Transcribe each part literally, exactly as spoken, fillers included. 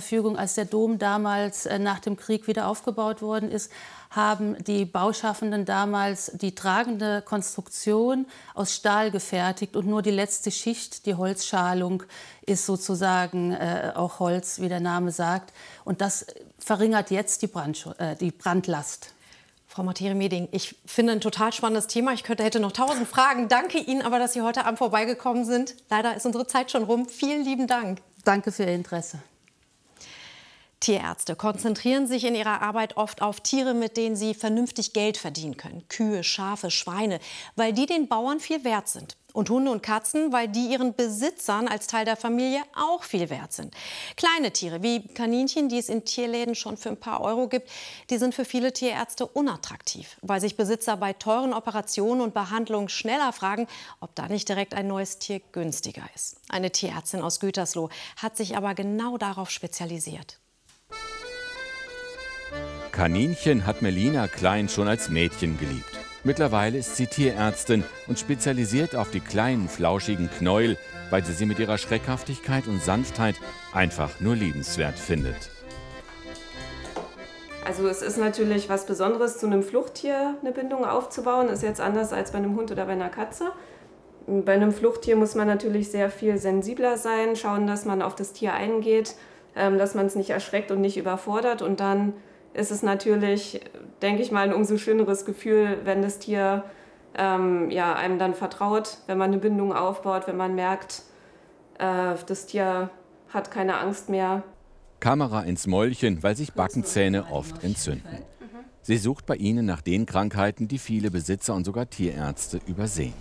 Verfügung, als der Dom damals äh, nach dem Krieg wieder aufgebaut worden ist, haben die Bauschaffenden damals die tragende Konstruktion aus Stahl gefertigt und nur die letzte Schicht, die Holzschalung, ist sozusagen äh, auch Holz, wie der Name sagt. Und das verringert jetzt die, Brandsch- äh, die Brandlast. Frau Martire-Meding, ich finde ein total spannendes Thema. Ich könnte, hätte noch tausend Fragen. Danke Ihnen aber, dass Sie heute Abend vorbeigekommen sind. Leider ist unsere Zeit schon rum. Vielen lieben Dank. Danke für Ihr Interesse. Tierärzte konzentrieren sich in ihrer Arbeit oft auf Tiere, mit denen sie vernünftig Geld verdienen können. Kühe, Schafe, Schweine, weil die den Bauern viel wert sind. Und Hunde und Katzen, weil die ihren Besitzern als Teil der Familie auch viel wert sind. Kleine Tiere wie Kaninchen, die es in Tierläden schon für ein paar Euro gibt, die sind für viele Tierärzte unattraktiv, weil sich Besitzer bei teuren Operationen und Behandlungen schneller fragen, ob da nicht direkt ein neues Tier günstiger ist. Eine Tierärztin aus Gütersloh hat sich aber genau darauf spezialisiert. Kaninchen hat Melina Klein schon als Mädchen geliebt. Mittlerweile ist sie Tierärztin und spezialisiert auf die kleinen, flauschigen Knäuel, weil sie sie mit ihrer Schreckhaftigkeit und Sanftheit einfach nur liebenswert findet. Also es ist natürlich was Besonderes, zu einem Fluchttier eine Bindung aufzubauen. Ist jetzt anders als bei einem Hund oder bei einer Katze. Bei einem Fluchttier muss man natürlich sehr viel sensibler sein, schauen, dass man auf das Tier eingeht, dass man es nicht erschreckt und nicht überfordert. Und dann ist es natürlich, denke ich mal, ein umso schöneres Gefühl, wenn das Tier ähm, ja, einem dann vertraut, wenn man eine Bindung aufbaut, wenn man merkt, äh, das Tier hat keine Angst mehr. Kamera ins Mäulchen, weil sich Backenzähne oft entzünden. Sie sucht bei ihnen nach den Krankheiten, die viele Besitzer und sogar Tierärzte übersehen.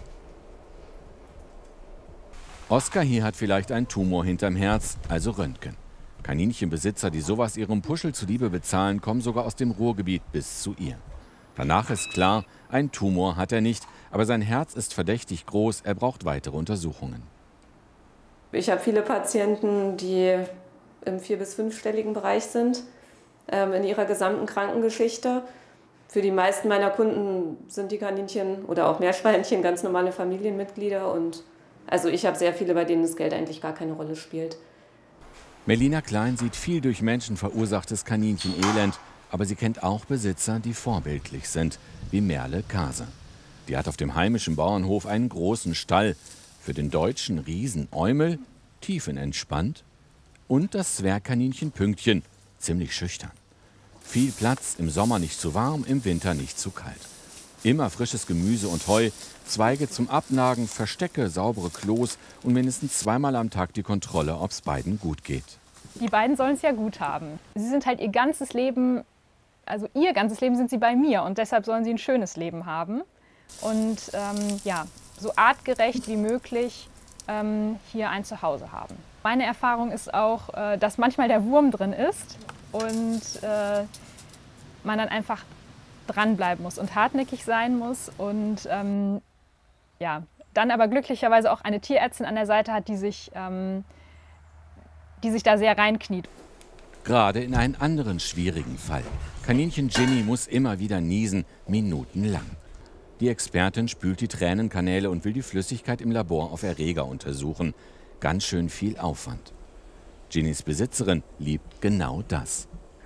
Oskar hier hat vielleicht einen Tumor hinterm Herz, also Röntgen. Kaninchenbesitzer, die sowas ihrem Puschel zuliebe bezahlen, kommen sogar aus dem Ruhrgebiet bis zu ihr. Danach ist klar, ein Tumor hat er nicht, aber sein Herz ist verdächtig groß, er braucht weitere Untersuchungen. Ich habe viele Patienten, die im vier- bis fünfstelligen Bereich sind, ähm, in ihrer gesamten Krankengeschichte. Für die meisten meiner Kunden sind die Kaninchen oder auch Meerschweinchen ganz normale Familienmitglieder. Und also ich habe sehr viele, bei denen das Geld eigentlich gar keine Rolle spielt. Melina Klein sieht viel durch Menschen verursachtes Kaninchenelend, aber sie kennt auch Besitzer, die vorbildlich sind, wie Merle Kase. Die hat auf dem heimischen Bauernhof einen großen Stall, für den deutschen Riesen Eumel, tiefenentspannt, und das Zwergkaninchen Pünktchen, ziemlich schüchtern. Viel Platz, im Sommer nicht zu warm, im Winter nicht zu kalt. Immer frisches Gemüse und Heu, Zweige zum Abnagen, Verstecke, saubere Klos und mindestens zweimal am Tag die Kontrolle, ob es beiden gut geht. Die beiden sollen es ja gut haben. Sie sind halt ihr ganzes Leben, also ihr ganzes Leben sind sie bei mir und deshalb sollen sie ein schönes Leben haben. Und ähm, ja, so artgerecht wie möglich ähm, hier ein Zuhause haben. Meine Erfahrung ist auch, äh, dass manchmal der Wurm drin ist und äh, man dann einfach dranbleiben muss und hartnäckig sein muss und ähm, ja, dann aber glücklicherweise auch eine Tierärztin an der Seite hat, die sich, ähm, die sich da sehr reinkniet. Gerade in einen anderen schwierigen Fall. Kaninchen Ginny muss immer wieder niesen, minutenlang. Die Expertin spült die Tränenkanäle und will die Flüssigkeit im Labor auf Erreger untersuchen. Ganz schön viel Aufwand. Ginnys Besitzerin liebt genau das.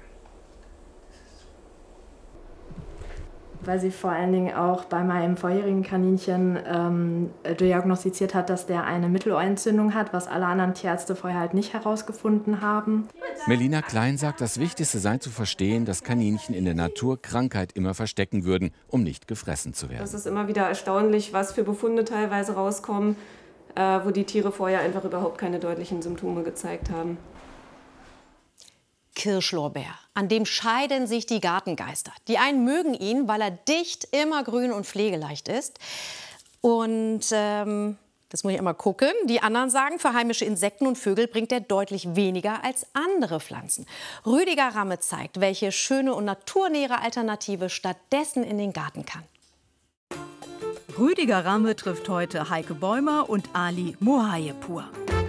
Weil sie vor allen Dingen auch bei meinem vorherigen Kaninchen ähm, diagnostiziert hat, dass der eine Mittelohrentzündung hat, was alle anderen Tierärzte vorher halt nicht herausgefunden haben. Melina Klein sagt, das Wichtigste sei zu verstehen, dass Kaninchen in der Natur Krankheit immer verstecken würden, um nicht gefressen zu werden. Das ist immer wieder erstaunlich, was für Befunde teilweise rauskommen, äh, wo die Tiere vorher einfach überhaupt keine deutlichen Symptome gezeigt haben. Kirschlorbeer. An dem scheiden sich die Gartengeister. Die einen mögen ihn, weil er dicht, immergrün und pflegeleicht ist. Und ähm, das muss ich immer gucken. Die anderen sagen, für heimische Insekten und Vögel bringt er deutlich weniger als andere Pflanzen. Rüdiger Ramme zeigt, welche schöne und naturnähere Alternative stattdessen in den Garten kann. Rüdiger Ramme trifft heute Heike Bäumer und Ali Mohayepur.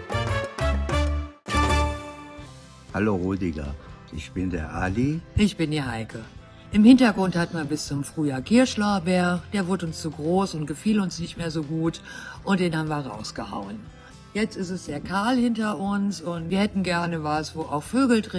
Hallo Rüdiger, ich bin der Ali. Ich bin die Heike. Im Hintergrund hatten wir bis zum Frühjahr Kirschlorbeer. Der wurde uns zu groß und gefiel uns nicht mehr so gut. Und den haben wir rausgehauen. Jetzt ist es sehr kahl hinter uns und wir hätten gerne was, wo auch Vögel drin